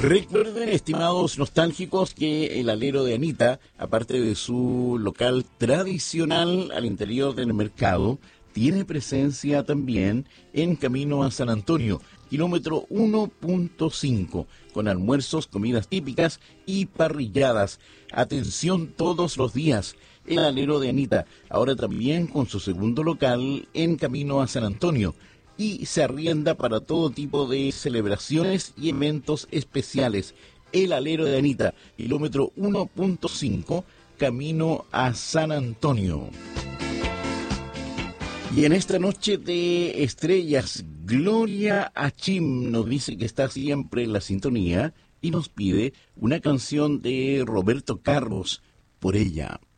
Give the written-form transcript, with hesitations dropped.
Recuerden, estimados nostálgicos, que el alero de Anita, aparte de su local tradicional al interior del mercado, tiene presencia también en camino a San Antonio, kilómetro 1.5, con almuerzos, comidas típicas y parrilladas. Atención todos los días. El alero de Anita, ahora también con su segundo local en camino a San Antonio, y se arrienda para todo tipo de celebraciones y eventos especiales. El alero de Anita, kilómetro 1.5, camino a San Antonio. Y en esta noche de estrellas, Gloria Achim nos dice que está siempre en la sintonía y nos pide una canción de Roberto Carlos, Por ella.